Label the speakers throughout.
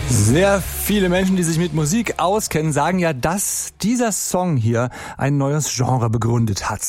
Speaker 1: Sehr viele Menschen, die sich mit Musik auskennen, sagen ja, dass dieser Song hier ein neues Genre begründet hat.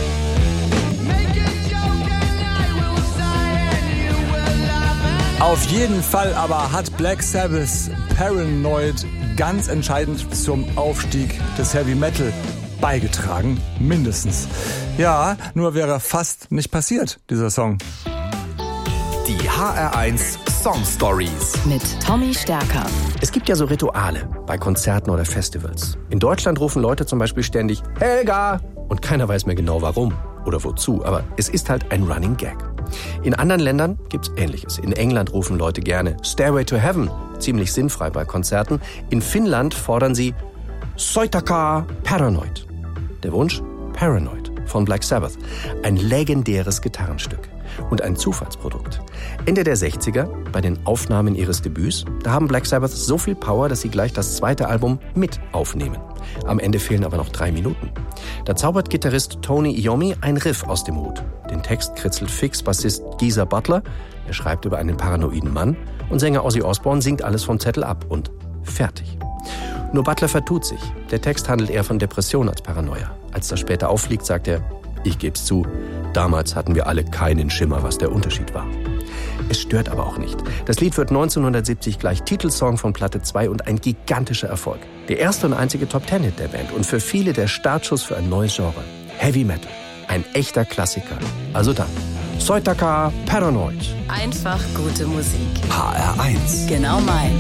Speaker 1: Auf jeden Fall aber hat Black Sabbath Paranoid ganz entscheidend zum Aufstieg des Heavy Metal beigetragen, mindestens. Ja, nur wäre fast nicht passiert, dieser Song.
Speaker 2: Die HR1 Song Stories
Speaker 3: mit Tommy Stärker.
Speaker 4: Es gibt ja so Rituale bei Konzerten oder Festivals. In Deutschland rufen Leute zum Beispiel ständig Helga und keiner weiß mehr genau warum oder wozu, aber es ist halt ein Running Gag. In anderen Ländern gibt's Ähnliches. In England rufen Leute gerne Stairway to Heaven, ziemlich sinnfrei bei Konzerten. In Finnland fordern sie Soitaka Paranoid. Der Wunsch? Paranoid von Black Sabbath. Ein legendäres Gitarrenstück und ein Zufallsprodukt. Ende der 60er, bei den Aufnahmen ihres Debüts, da haben Black Sabbath so viel Power, dass sie gleich das zweite Album mit aufnehmen. Am Ende fehlen aber noch 3 Minuten. Da zaubert Gitarrist Tony Iommi ein Riff aus dem Hut. Den Text kritzelt fix Bassist Geezer Butler. Er schreibt über einen paranoiden Mann. Und Sänger Ozzy Osbourne singt alles vom Zettel ab. Und fertig. Nur Butler vertut sich. Der Text handelt eher von Depression als Paranoia. Als das später auffliegt, sagt er, ich geb's zu, damals hatten wir alle keinen Schimmer, was der Unterschied war. Es stört aber auch nicht. Das Lied wird 1970 gleich Titelsong von Platte 2 und ein gigantischer Erfolg. Der erste und einzige Top-10-Hit der Band und für viele der Startschuss für ein neues Genre. Heavy Metal. Ein echter Klassiker. Also dann, Soitaka Paranoid.
Speaker 3: Einfach gute Musik.
Speaker 2: HR1.
Speaker 3: Genau mein.